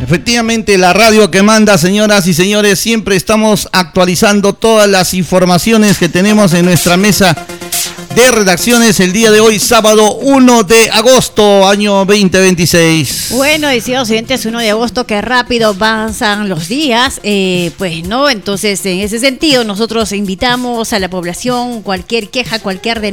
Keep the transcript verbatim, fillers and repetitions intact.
Efectivamente, la radio que manda, señoras y señores, siempre estamos actualizando todas las informaciones que tenemos en nuestra mesa de redacciones el día de hoy, sábado uno de agosto, año veinte veintiséis. Bueno, estimados oyentes, uno de agosto, que rápido avanzan los días, eh, pues no, entonces en ese sentido nosotros invitamos a la población, cualquier queja, cualquier denuncia,